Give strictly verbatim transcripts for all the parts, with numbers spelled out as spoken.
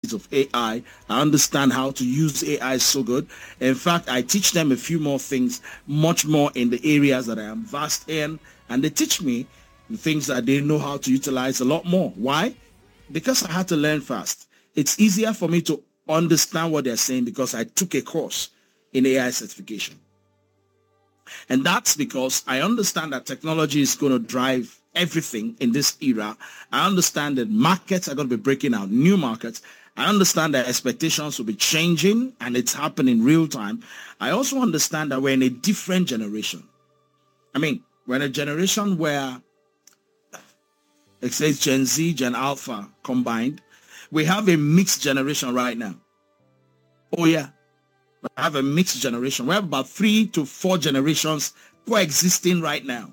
of A I. I understand how to use A I so good. In fact, I teach them a few more things, much more in the areas that I am vast in, and they teach me the things that they know how to utilize a lot more. Why? Because I had to learn fast. It's easier for me to understand what they're saying because I took a course in A I certification. And that's because I understand that technology is going to drive everything in this era. I understand that markets are going to be breaking out, new markets. I understand that expectations will be changing and it's happening in real time. I also understand that we're in a different generation. I mean, we're in a generation where it says Gen Z, Gen Alpha combined. We have a mixed generation right now. Oh yeah, we have a mixed generation. We have about three to four generations coexisting right now.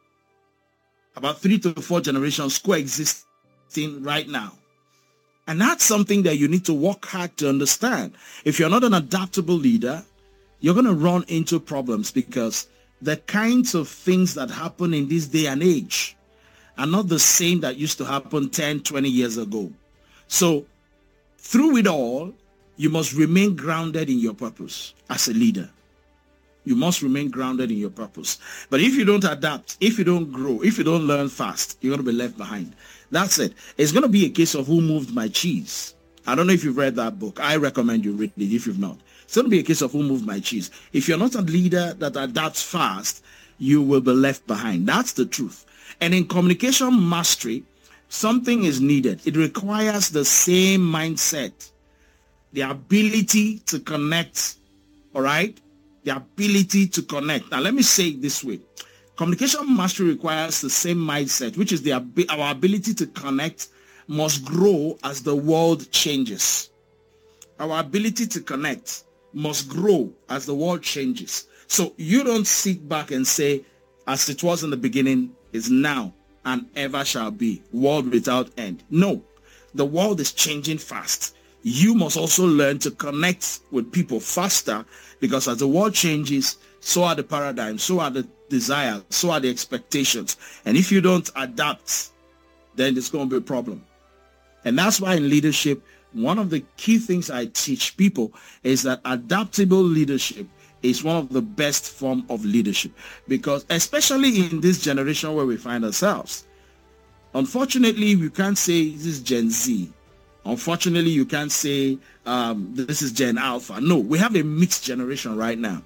About three to four generations coexisting right now. And that's something that you need to work hard to understand. If you're not an adaptable leader, you're going to run into problems because the kinds of things that happen in this day and age are not the same that used to happen ten, twenty years ago. So through it all, you must remain grounded in your purpose as a leader. You must remain grounded in your purpose. But if you don't adapt, if you don't grow, if you don't learn fast, you're going to be left behind. That's it. It's going to be a case of who moved my cheese. I don't know if you've read that book. I recommend you read it if you've not. It's going to be a case of who moved my cheese. If you're not a leader that adapts fast, you will be left behind. That's the truth. And in communication mastery, something is needed. It requires the same mindset, the ability to connect, all right? The ability to connect. Now, let me say it this way. Communication mastery requires the same mindset, which is the our ability to connect must grow as the world changes. Our ability to connect must grow as the world changes. So you don't sit back and say, as it was in the beginning, is now and ever shall be, world without end. No, the world is changing fast. You must also learn to connect with people faster because as the world changes, so are the paradigms, so are the desires, so are the expectations. And if you don't adapt, then it's going to be a problem. And that's why in leadership, one of the key things I teach people is that adaptable leadership is one of the best form of leadership, because especially in this generation where we find ourselves, unfortunately, we can't say this is Gen Z. Unfortunately, you can't say um, this is Gen Alpha. No, we have a mixed generation right now.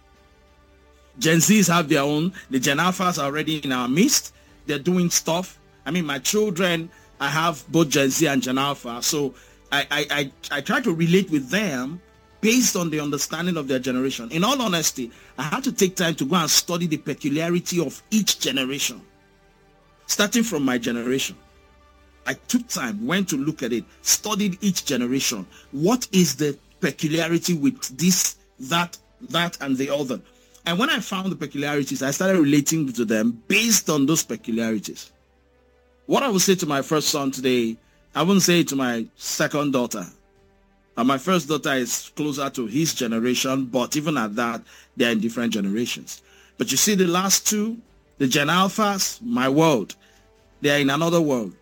Gen Zs have their own. The Gen Alphas are already in our midst. They're doing stuff. I mean, my children, I have both Gen Z and Gen Alpha. So I, I, I, I try to relate with them based on the understanding of their generation. In all honesty, I had to take time to go and study the peculiarity of each generation, starting from my generation. I took time, went to look at it, studied each generation. What is the peculiarity with this, that, that, and the other? And when I found the peculiarities, I started relating to them based on those peculiarities. What I would say to my first son today, I wouldn't say it to my second daughter. And my first daughter is closer to his generation, but even at that, they're in different generations. But you see the last two, the Gen Alphas, my world, they're in another world.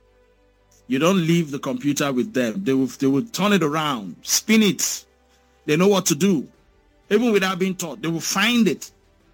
You don't leave the computer with them. They will, they will turn it around, spin it. They know what to do. Even without being taught, they will find it.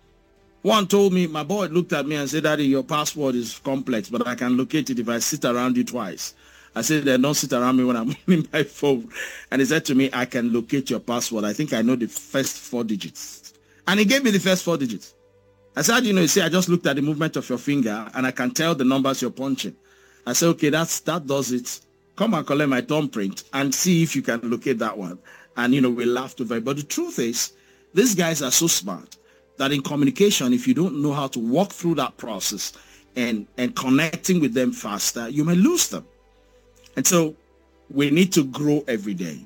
One told me, my boy looked at me and said, Daddy, your password is complex, but I can locate it if I sit around you twice. I said, then don't sit around me when I'm holding my phone. And he said to me, I can locate your password. I think I know the first four digits. And he gave me the first four digits. I said, you know, you see, I just looked at the movement of your finger and I can tell the numbers you're punching. I said, okay, that's, that does it. Come and collect my thumbprint and see if you can locate that one. And, you know, we laughed over it. But the truth is, these guys are so smart that in communication, if you don't know how to walk through that process and, and connecting with them faster, you may lose them. And so we need to grow every day.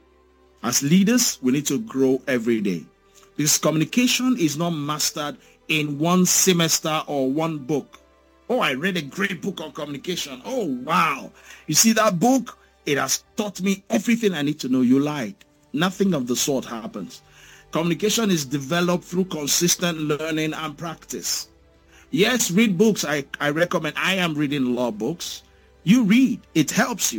As leaders, we need to grow every day. Because communication is not mastered in one semester or one book. Oh, I read a great book on communication. Oh, wow. You see that book? It has taught me everything I need to know. You lied. Nothing of the sort happens. Communication is developed through consistent learning and practice. Yes, read books. I, I recommend. I am reading law books. You read. It helps you.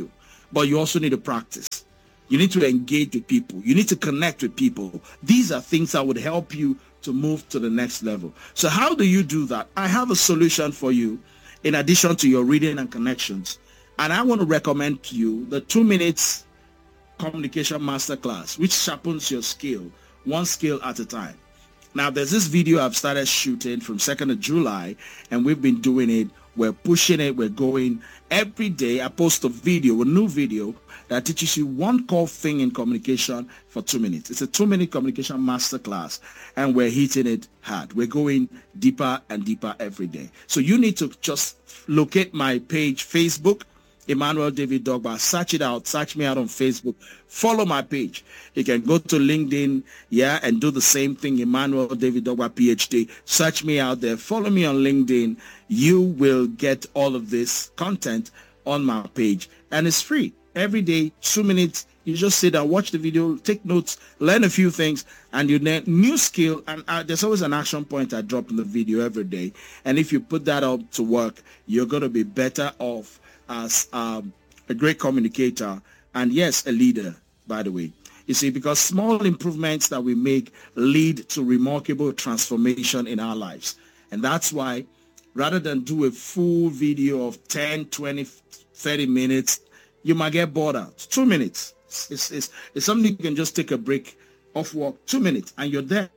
but you also need to practice. You need to engage with people. You need to connect with people. These are things that would help you to move to the next level. So how do you do that? I have a solution for you in addition to your reading and connections. And I want to recommend to you the two minutes communication masterclass, which sharpens your skill, one skill at a time. Now, there's this video I've started shooting from second of July, and we've been doing it. We're pushing it. We're going every day. I post a video, a new video that teaches you one core thing in communication for two minutes. It's a two-minute communication masterclass, and we're hitting it hard. We're going deeper and deeper every day. So you need to just locate my page, Facebook, Emmanuel David Dogba. Search it out. Search me out on Facebook. Follow my page. You can go to LinkedIn, yeah, and do the same thing, Emmanuel David Dogba, P H D. Search me out there. Follow me on LinkedIn. You will get all of this content on my page, and it's free. Every day, two minutes. You just sit down, watch the video, take notes, learn a few things, and you learn new skill. And uh, there's always an action point I drop in the video every day. And if you put that up to work, you're going to be better off as um, a great communicator, and yes, a leader, by the way. You see, because small improvements that we make lead to remarkable transformation in our lives. And that's why rather than do a full video of ten, twenty, thirty minutes, you might get bored out. Two minutes. It's, it's, it's something you can just take a break off work, two minutes, and you're there.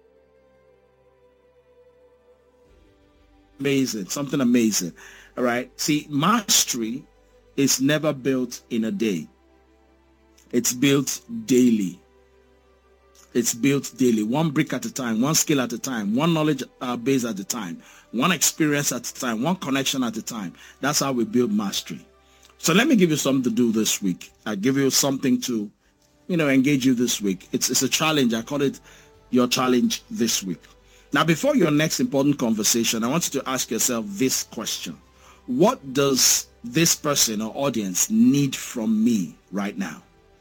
Amazing, something amazing. All right. See, mastery is never built in a day. It's built daily. It's built daily, one brick at a time, one skill at a time, one knowledge uh, base at a time, one experience at a time, one connection at a time. That's how we build mastery. So let me give you something to do this week. I give you something to, you know, engage you this week. It's, it's a challenge. I call it your challenge this week. Now, before your next important conversation, I want you to ask yourself this question. What does this person or audience need from me right now?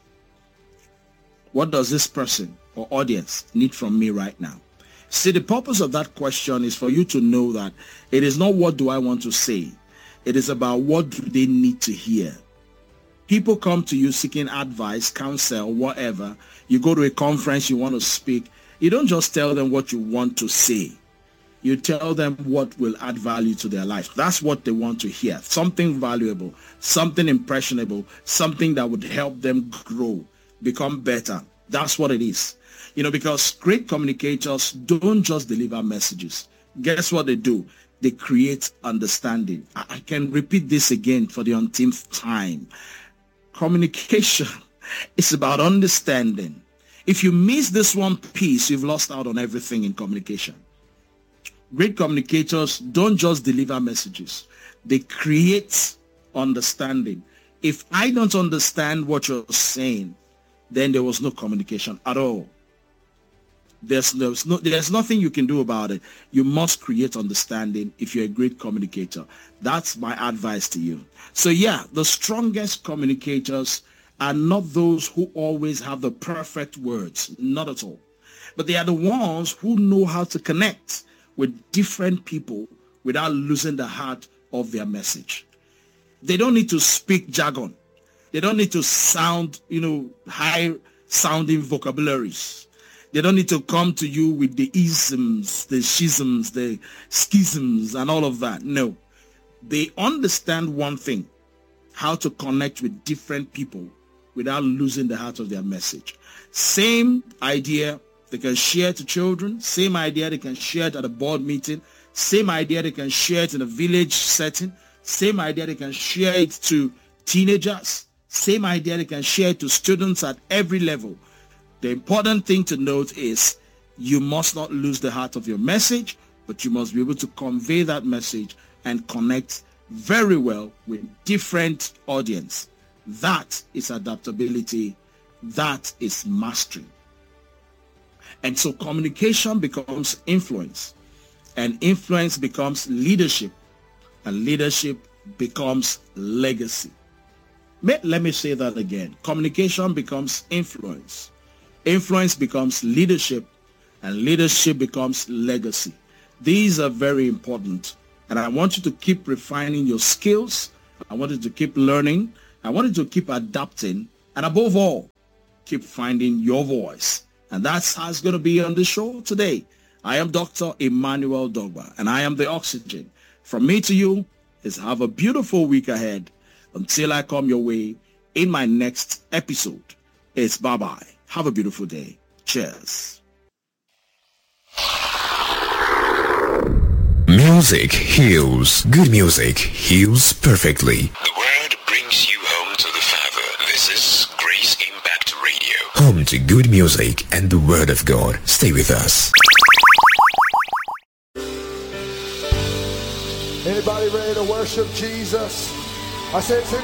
What does this person or audience need from me right now? See, the purpose of that question is for you to know that it is not what do I want to say. It is about what do they need to hear. People come to you seeking advice, counsel, whatever. You go to a conference, you want to speak. You don't just tell them what you want to say. You tell them what will add value to their life. That's what they want to hear. Something valuable, something impressionable, something that would help them grow, become better. That's what it is. You know, because great communicators don't just deliver messages. Guess what they do? They create understanding. I can repeat this again for the umpteenth time. Communication is about understanding. If you miss this one piece, you've lost out on everything in communication. Great communicators don't just deliver messages. They create understanding. If I don't understand what you're saying, then there was no communication at all. There's, there's, no, there's nothing you can do about it. You must create understanding if you're a great communicator. That's my advice to you. So yeah, the strongest communicators are not those who always have the perfect words. Not at all. But they are the ones who know how to connect with different people without losing the heart of their message. They don't need to speak jargon. They don't need to sound, you know, high-sounding vocabularies. They don't need to come to you with the isms, the schisms, the schisms, and all of that. No. They understand one thing, how to connect with different people without losing the heart of their message. Same idea they can share to children, same idea they can share it at a board meeting, same idea they can share it in a village setting, same idea they can share it to teenagers, same idea they can share it to students at every level. The important thing to note is you must not lose the heart of your message, but you must be able to convey that message and connect very well with different audience. That is adaptability. That is mastery. And so communication becomes influence, and influence becomes leadership, and leadership becomes legacy. Let me say that again. Communication becomes influence. Influence becomes leadership, and leadership becomes legacy. These are very important, and I want you to keep refining your skills. I want you to keep learning. I want you to keep adapting, and above all, keep finding your voice. And that's how it's going to be on the show today. I am Doctor Emmanuel Dogba, and I am the oxygen. From me to you is have a beautiful week ahead until I come your way in my next episode. It's bye-bye. Have a beautiful day. Cheers. Music heals. Good music heals perfectly. The word brings you home to the Father. This is Grace Impact Radio. Home to good music and the Word of God. Stay with us. Anybody ready to worship Jesus? I said,